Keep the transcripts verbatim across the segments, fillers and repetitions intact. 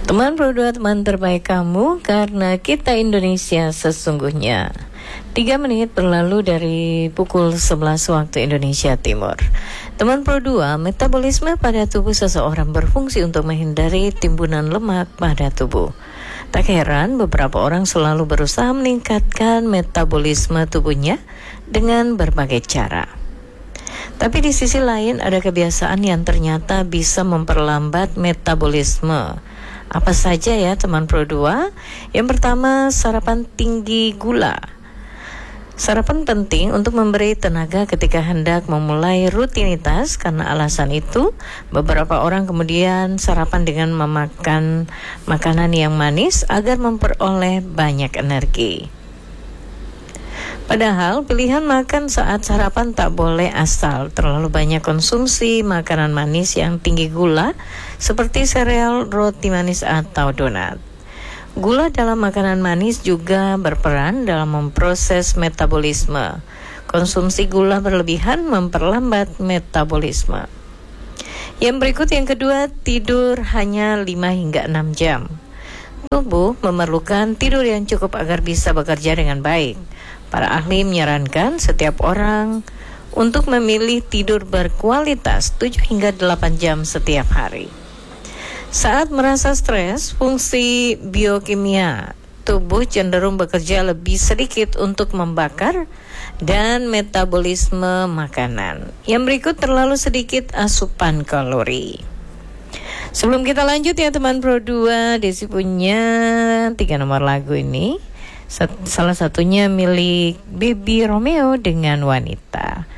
Teman Pro dua, teman terbaik kamu, karena kita Indonesia sesungguhnya. Tiga menit berlalu dari pukul sebelas waktu Indonesia Timur. Teman Pro dua, metabolisme pada tubuh seseorang berfungsi untuk menghindari timbunan lemak pada tubuh. Tak heran beberapa orang selalu berusaha meningkatkan metabolisme tubuhnya dengan berbagai cara. Tapi di sisi lain ada kebiasaan yang ternyata bisa memperlambat metabolisme. Apa saja ya teman Pro dua? Yang pertama, sarapan tinggi gula. Sarapan penting untuk memberi tenaga ketika hendak memulai rutinitas. Karena alasan itu, beberapa orang kemudian sarapan dengan memakan makanan yang manis agar memperoleh banyak energi. Padahal pilihan makan saat sarapan tak boleh asal terlalu banyak konsumsi makanan manis yang tinggi gula seperti sereal, roti manis atau donat. Gula dalam makanan manis juga berperan dalam memproses metabolisme. Konsumsi gula berlebihan memperlambat metabolisme. Yang berikut yang kedua, tidur hanya lima hingga enam jam. Tubuh memerlukan tidur yang cukup agar bisa bekerja dengan baik. Para ahli menyarankan setiap orang untuk memilih tidur berkualitas tujuh hingga delapan jam setiap hari. Saat merasa stres, fungsi biokimia tubuh cenderung bekerja lebih sedikit untuk membakar dan metabolisme makanan. Yang berikut terlalu sedikit asupan kalori. Sebelum kita lanjut ya teman Pro dua, Desi punya tiga nomor lagu ini. Salah satunya milik Baby Romeo dengan Wanita.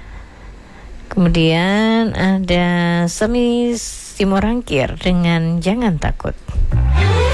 Kemudian ada Semi Simorangkir dengan Jangan Takut.